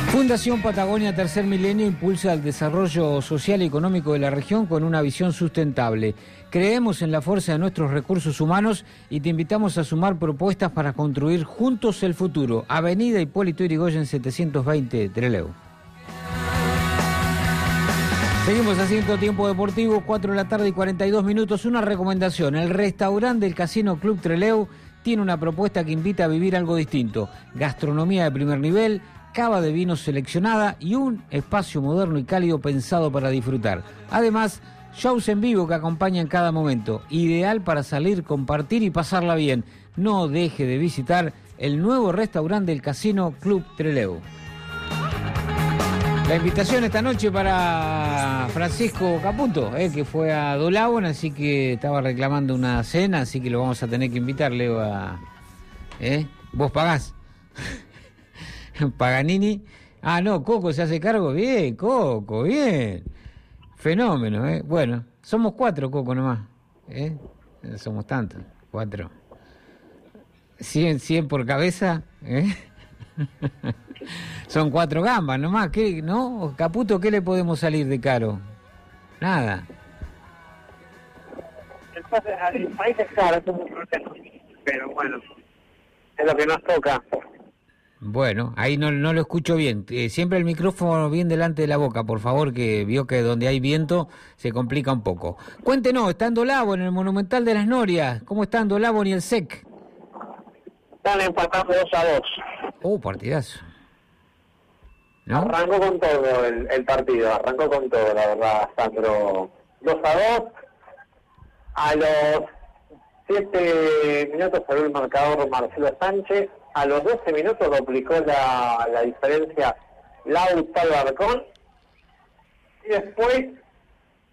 Fundación Patagonia Tercer Milenio impulsa el desarrollo social y económico de la región con una visión sustentable. Creemos en la fuerza de nuestros recursos humanos y te invitamos a sumar propuestas para construir juntos el futuro. Avenida Hipólito Yrigoyen 720, Trelew. Seguimos haciendo tiempo deportivo, 4 de la tarde y 42 minutos. Una recomendación: el restaurante del Casino Club Trelew tiene una propuesta que invita a vivir algo distinto. Gastronomía de primer nivel, cava de vino seleccionada y un espacio moderno y cálido pensado para disfrutar. Además, shows en vivo que acompañan cada momento. Ideal para salir, compartir y pasarla bien. No deje de visitar el nuevo restaurante del Casino Club Trelew. La invitación esta noche para Francisco Caputo, que fue a Dolabon, así que estaba reclamando una cena, así que lo vamos a tener que invitar, Leo, a... ¿Vos pagás? Paganini. Ah, no, Coco se hace cargo. Bien, Coco, bien. Fenómeno, Bueno, somos 4, Coco, nomás. No somos tantos, 4. 100 por cabeza, Son 4 gambas nomás. ¿Qué, no? Caputo, ¿qué le podemos salir de caro? Nada. Entonces, el país es caro, es un problema. Pero bueno, es lo que nos toca. Bueno, ahí no lo escucho bien. Siempre el micrófono bien delante de la boca, por favor, que vio que donde hay viento se complica un poco. Cuéntenos, está en Dolabon, en el Monumental de las Norias. ¿Cómo están Dolabon y el SEC? Están empatando 2-2. Partidazo. ¿No? Arrancó con todo el partido, arrancó con todo, la verdad, Sandro. 2-2. A los 7 minutos salió el marcador Marcelo Sánchez. A los 12 minutos duplicó la diferencia Lautaro Alarcón. Y después